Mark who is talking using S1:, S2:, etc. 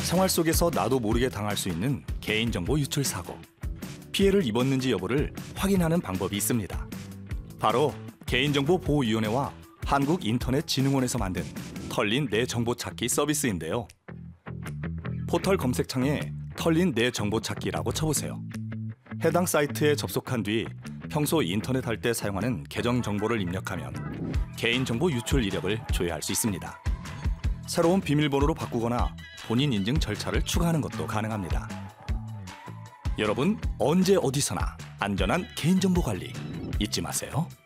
S1: 생활 속에서 나도 모르게 당할 수 있는 개인정보 유출 사고. 피해를 입었는지 여부를 확인하는 방법이 있습니다. 바로 개인정보보호위원회와 한국인터넷진흥원에서 만든 털린 내 정보 찾기 서비스인데요. 포털 검색창에 털린 내 정보 찾기라고 쳐보세요. 해당 사이트에 접속한 뒤 평소 인터넷 할 때 사용하는 계정 정보를 입력하면 개인정보 유출 이력을 조회할 수 있습니다. 새로운 비밀번호로 바꾸거나 본인 인증 절차를 추가하는 것도 가능합니다. 여러분, 언제 어디서나 안전한 개인정보 관리 잊지 마세요.